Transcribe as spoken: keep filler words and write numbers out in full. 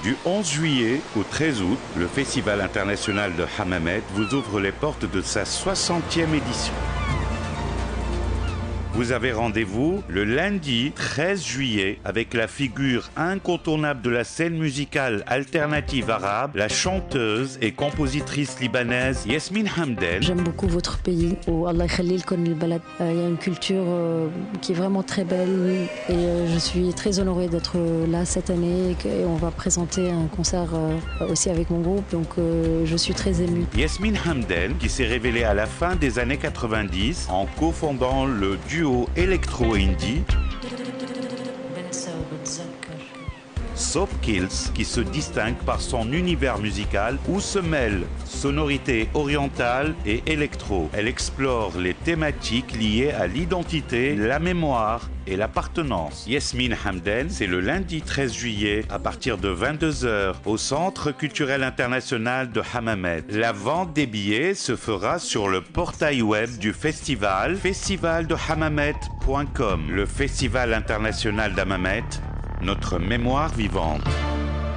Du onze juillet au treize août, le Festival international de Hammamet vous ouvre les portes de sa soixantième édition. Vous avez rendez-vous le lundi treize juillet avec la figure incontournable de la scène musicale alternative arabe, la chanteuse et compositrice libanaise Yasmine Hamden. J'aime beaucoup votre pays, où Allah yakhlil kon al-balad. Il y a une culture euh, qui est vraiment très belle et euh, je suis très honorée d'être là cette année et, que, et on va présenter un concert euh, aussi avec mon groupe, donc euh, je suis très émue. Yasmine Hamden qui s'est révélée à la fin des années quatre-vingt-dix en cofondant le duo électro-indie Soap Kills, qui se distingue par son univers musical où se mêlent sonorité orientale et électro. Elle explore les thématiques liées à l'identité, la mémoire et l'appartenance. Yasmine Hamden, c'est le lundi treize juillet à partir de vingt-deux heures au Centre culturel international de Hammamet. La vente des billets se fera sur le portail web du festival, festival de hammamet point com. Le Festival international d'Hammamet, notre mémoire vivante.